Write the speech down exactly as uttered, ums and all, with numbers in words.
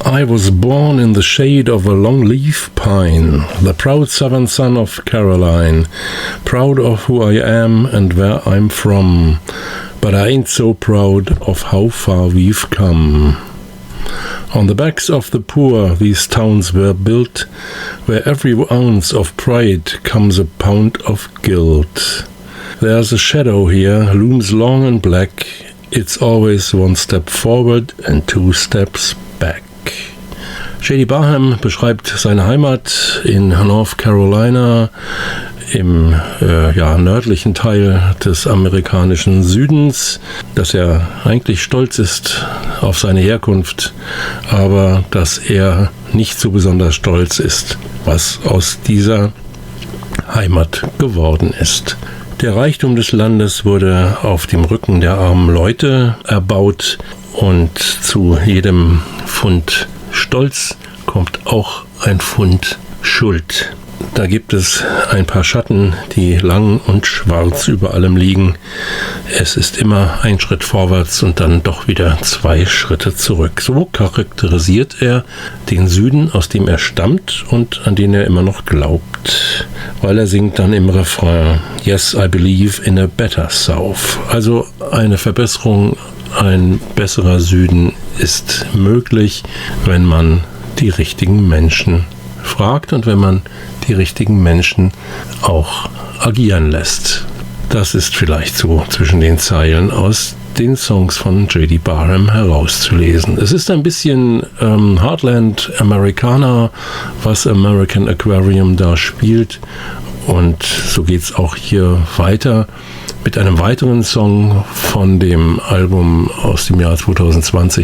I was born in the shade of a long-leaf pine, the proud southern son of Caroline, proud of who I am and where I'm from, but I ain't so proud of how far we've come. On the backs of the poor these towns were built, where every ounce of pride comes a pound of guilt. There's a shadow here, looms long and black, it's always one step forward and two steps back. J D Barham beschreibt seine Heimat in North Carolina im äh, ja, nördlichen Teil des amerikanischen Südens, dass er eigentlich stolz ist auf seine Herkunft, aber dass er nicht so besonders stolz ist, was aus dieser Heimat geworden ist. Der Reichtum des Landes wurde auf dem Rücken der armen Leute erbaut und zu jedem Pfund Stolz kommt auch ein Pfund Schuld. Da gibt es ein paar Schatten, die lang und schwarz über allem liegen. Es ist immer ein Schritt vorwärts und dann doch wieder zwei Schritte zurück. So charakterisiert er den Süden, aus dem er stammt und an den er immer noch glaubt. Weil er singt dann im Refrain, Yes, I believe in a better South. Also eine Verbesserung, ein besserer Süden ist möglich, wenn man die richtigen Menschen fragt und wenn man die richtigen Menschen auch agieren lässt. Das ist vielleicht so zwischen den Zeilen aus den Songs von J D Barham herauszulesen. Es ist ein bisschen ähm, Heartland Americana, was American Aquarium da spielt, und so geht es auch hier weiter mit einem weiteren Song von dem Album aus dem Jahr zwanzig zwanzig